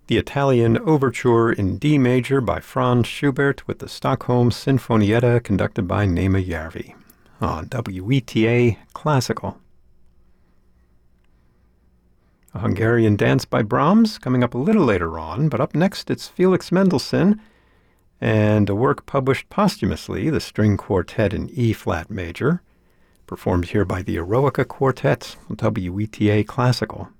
the Italian Overture in D major by Franz Schubert with the Stockholm Sinfonietta conducted by Naima Järvi on WETA Classical. A Hungarian dance by Brahms coming up a little later on, but up next it's Felix Mendelssohn and a work published posthumously, the String Quartet in E-flat major, performed here by the Eroica Quartet on WETA Classical.